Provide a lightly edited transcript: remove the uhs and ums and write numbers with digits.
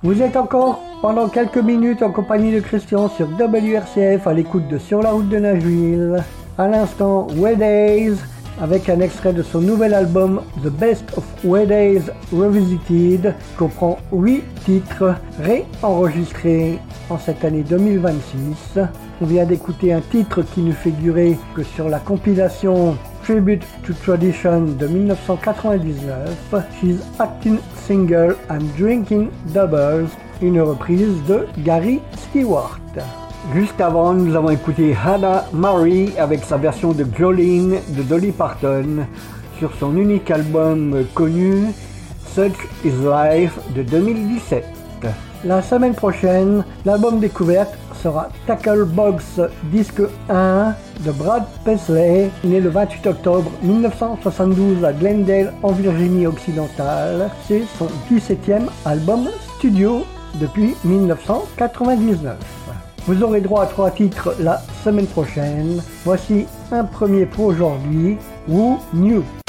Vous êtes encore pendant quelques minutes en compagnie de Christian sur WRCF à l'écoute de Sur la route de Nashville. À l'instant, Way Days avec un extrait de son nouvel album The Best of Way Days Revisited, comprend 8 titres réenregistrés en cette année 2026. On vient d'écouter un titre qui ne figurait que sur la compilation Tribute to Tradition de 1999, She's Acting Single and Drinking Doubles, une reprise de Gary Stewart. Juste avant, nous avons écouté Hannah Murray avec sa version de Jolene de Dolly Parton sur son unique album connu Such Is Life de 2017. La semaine prochaine, l'album découverte sera Tackle Box Disque 1 de Brad Paisley, né le 28 octobre 1972 à Glendale en Virginie occidentale. C'est son 17e album studio depuis 1999. Vous aurez droit à 3 titres la semaine prochaine. Voici un premier pour aujourd'hui, Who Knew?